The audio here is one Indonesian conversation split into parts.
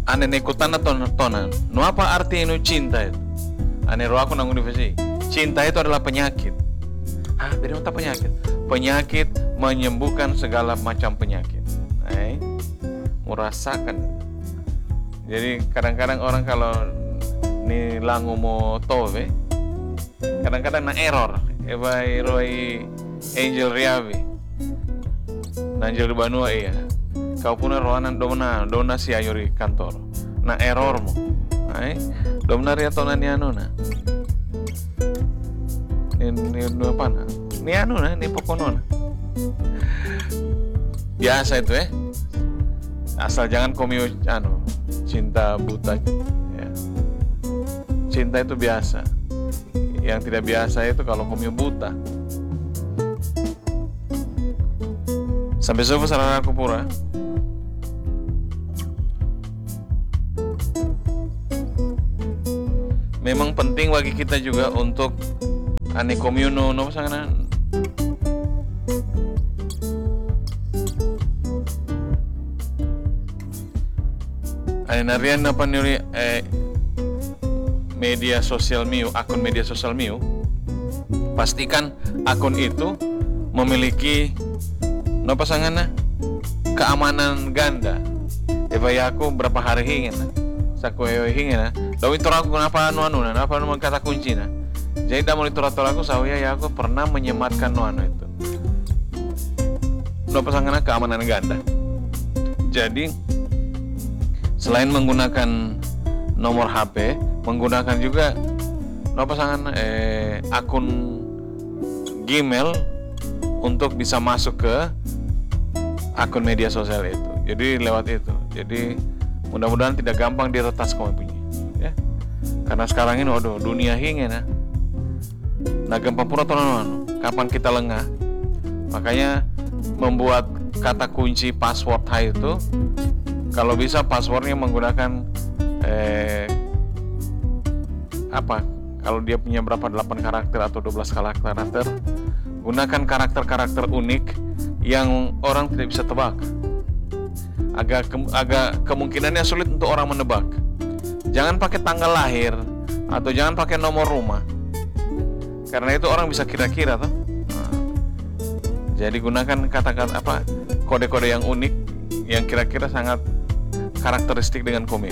ane nekutan atau tonan. No apa arti itu cinta itu? Ane roh aku nang universitas. Cinta itu adalah penyakit. Beda apa penyakit? Penyakit menyembuhkan segala macam penyakit. Merasakan. Jadi kadang-kadang orang kalau ni langu mo tove, kadang-kadang na error. Ebai roi Angel Riavi, Angel Banua iya. Kau punya rohanan dona si ayori kantor. Na error mo. Domna ria tonan anu na. Ni apa na? Ni anu na, ni pokono na. Biasa itu asal jangan komio cinta buta ya. Cinta itu biasa. Yang tidak biasa itu kalau komio buta. Sampai jumpa saudara aku pura. Memang penting bagi kita juga untuk ane komuno no sangat ane narian apa nyuri media sosial miu, akun media sosial miu, pastikan akun itu memiliki no pasangannya keamanan ganda. Eva aku berapa hari hingin saku hingin daw itu aku kenapa anu apa kata kunci jadi dah mulai tur aku saya ya aku pernah menyematkan itu no pasangannya keamanan ganda. Jadi selain menggunakan nomor HP, menggunakan juga no pasangan akun Gmail untuk bisa masuk ke akun media sosial itu. Jadi lewat itu. Jadi mudah-mudahan tidak gampang diretas kamu punya, ya. Karena sekarang ini, dunia hingin ya. Nah gampang pura kapan kita lengah. Makanya membuat kata kunci password itu, kalau bisa passwordnya menggunakan kalau dia punya berapa 8 karakter atau 12 karakter, gunakan karakter-karakter unik yang orang tidak bisa tebak. Agak kemungkinannya sulit untuk orang menebak. Jangan pakai tanggal lahir atau jangan pakai nomor rumah, karena itu orang bisa kira-kira tuh. Jadi gunakan kata-kata kode-kode yang unik yang kira-kira sangat karakteristik dengan komio,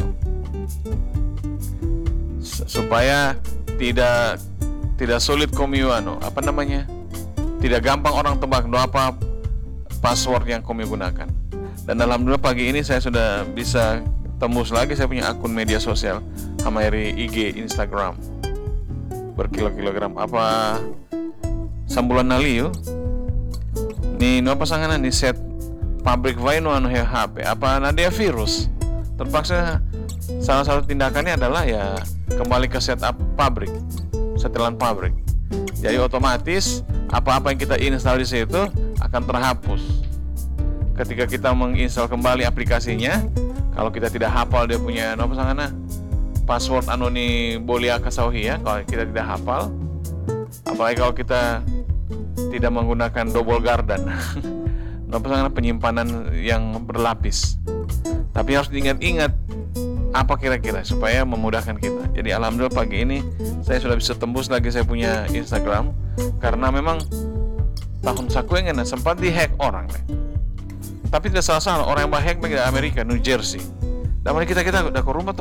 supaya tidak sulit komio tidak gampang orang tebak apa password yang komio gunakan. Dan alhamdulillah pagi ini saya sudah bisa tembus lagi saya punya akun media sosial Hamairi IG, Instagram berkilo-kilogram apa sambulan naliu ni no pasangan ni set pabrik vaino HP apa nadia virus. Terpaksa salah satu tindakannya adalah ya kembali ke setup pabrik, setelan pabrik. Jadi otomatis apa-apa yang kita install di situ akan terhapus. Ketika kita menginstal kembali aplikasinya, kalau kita tidak hafal dia punya password ni bolia kasauhi ya, kalau kita tidak hafal, apalagi kalau kita tidak menggunakan double garden, penyimpanan yang berlapis. Tapi harus diingat-ingat apa kira-kira supaya memudahkan kita. Jadi alhamdulillah pagi ini saya sudah bisa tembus lagi saya punya Instagram, karena memang tahun sakuengan sempat dihack orang Tapi tidak salah orang yang bahack di Amerika, New Jersey. Dan kita udah ke rumah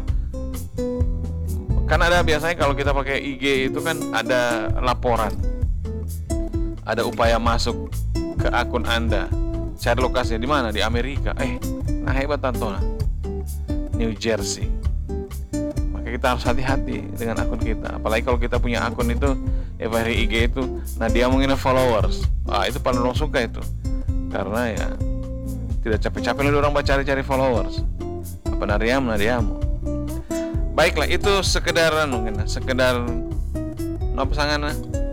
kan ada biasanya kalau kita pakai IG itu kan ada laporan, ada upaya masuk ke akun Anda, cari lokasinya di mana, di Amerika. Nah hebat tantona, New Jersey. Maka kita harus hati-hati dengan akun kita. Apalagi kalau kita punya akun itu, dari IG itu, nah dia mungkin followers. Itu paling orang suka itu, karena ya tidak capek-capek lu orang cari-cari followers. Apa nariam. Baiklah, itu sekedar pasangan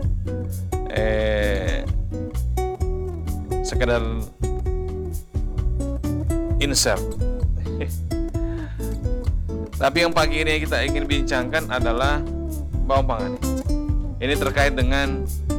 sekedar insert. Tapi yang pagi ini kita ingin bincangkan adalah bawang pangan. Ini terkait dengan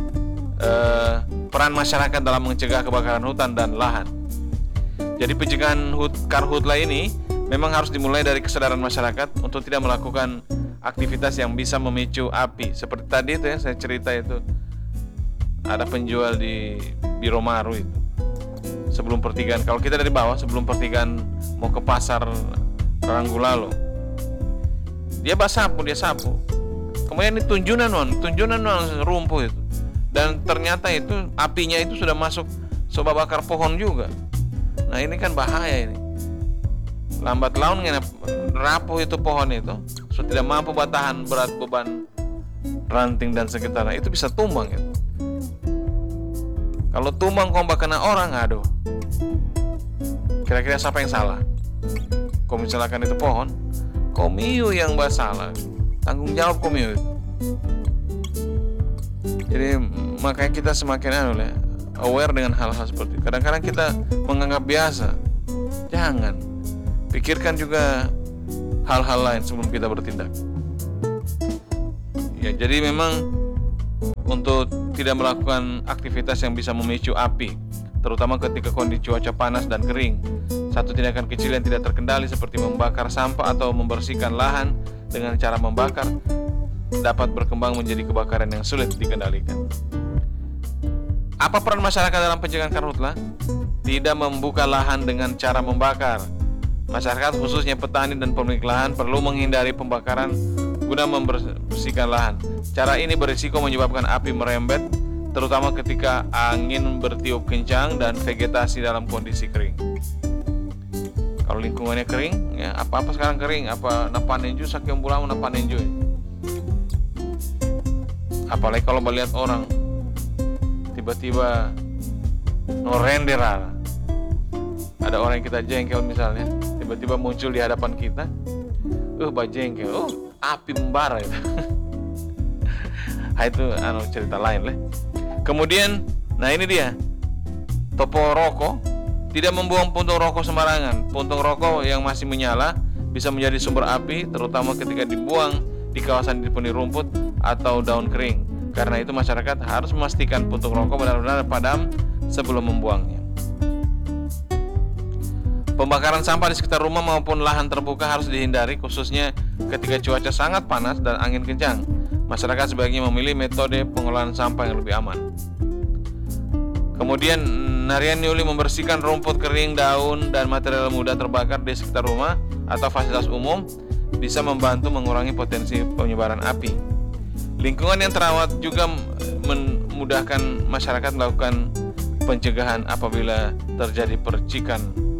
peran masyarakat dalam mencegah kebakaran hutan dan lahan. Jadi pencegahan karhutla ini memang harus dimulai dari kesadaran masyarakat untuk tidak melakukan aktivitas yang bisa memicu api. Seperti tadi itu ya, saya cerita itu ada penjual di Biromaru itu sebelum pertigaan, kalau kita dari bawah sebelum pertigaan mau ke pasar Ranggulalo, dia sapu, kemudian ini tunjunan rumpuh itu, dan ternyata itu apinya itu sudah masuk coba bakar pohon juga. Nah ini kan bahaya ini, lambat laun rapuh itu pohon itu, sudah tidak mampu bertahan berat beban ranting dan sekitarnya, itu bisa tumbang gitu. Kalau tumbang kompak kena orang, aduh, kira-kira siapa yang salah? Kalau misalkan itu pohon, komiu yang salah, tanggung jawab komiu itu. Jadi makanya kita semakin aware dengan hal-hal seperti itu. Kadang-kadang kita menganggap biasa, jangan. Pikirkan juga hal-hal lain sebelum kita bertindak. Ya, jadi memang untuk tidak melakukan aktivitas yang bisa memicu api, terutama ketika kondisi cuaca panas dan kering. Satu tindakan kecil yang tidak terkendali seperti membakar sampah atau membersihkan lahan dengan cara membakar dapat berkembang menjadi kebakaran yang sulit dikendalikan. Apa peran masyarakat dalam pencegahan karhutla? Tidak membuka lahan dengan cara membakar. Masyarakat khususnya petani dan pemilik lahan perlu menghindari pembakaran guna membersihkan lahan. Cara ini berisiko menyebabkan api merembet, terutama ketika angin bertiup kencang dan vegetasi dalam kondisi kering. Kalau lingkungannya kering, ya apa-apa sekarang kering, apa napanenju saking bulan napanenju. Apalagi kalau melihat orang tiba-tiba norender, ada orang yang kita jengkel misalnya, tiba-tiba muncul di hadapan kita, bajengkel, api membara itu. Itu cerita lain lah. Kemudian, nah ini dia, topo rokok. Tidak membuang puntung rokok sembarangan. Puntung rokok yang masih menyala bisa menjadi sumber api, terutama ketika dibuang di kawasan dipenuhi rumput atau daun kering. Karena itu masyarakat harus memastikan puntung rokok benar-benar padam sebelum membuangnya. Pembakaran sampah di sekitar rumah maupun lahan terbuka harus dihindari, khususnya ketika cuaca sangat panas dan angin kencang. Masyarakat sebaiknya memilih metode pengolahan sampah yang lebih aman. Kemudian Narian Niuli membersihkan rumput kering, daun, dan material mudah terbakar di sekitar rumah atau fasilitas umum bisa membantu mengurangi potensi penyebaran api. Lingkungan yang terawat juga memudahkan masyarakat melakukan pencegahan apabila terjadi percikan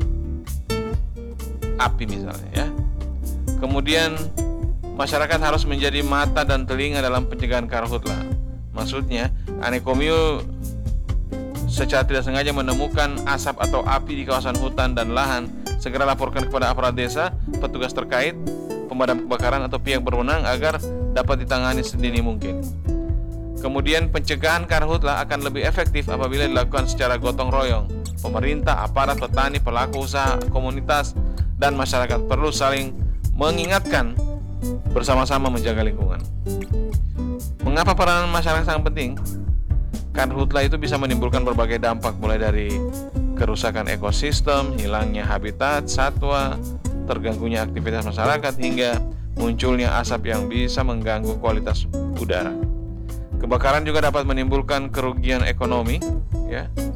api misalnya ya. Kemudian masyarakat harus menjadi mata dan telinga dalam pencegahan karhutla. Maksudnya, Anekomiu secara tidak sengaja menemukan asap atau api di kawasan hutan dan lahan, segera laporkan kepada aparat desa, petugas terkait, pemadam kebakaran atau pihak berwenang agar dapat ditangani sedini mungkin. Kemudian pencegahan karhutla akan lebih efektif apabila dilakukan secara gotong royong. Pemerintah, aparat, petani, pelaku usaha, komunitas, dan masyarakat perlu saling mengingatkan bersama-sama menjaga lingkungan. Mengapa peranan masyarakat sangat penting? Karhutla itu bisa menimbulkan berbagai dampak, mulai dari kerusakan ekosistem, hilangnya habitat satwa, terganggunya aktivitas masyarakat, hingga munculnya asap yang bisa mengganggu kualitas udara. Kebakaran juga dapat menimbulkan kerugian ekonomi, ya,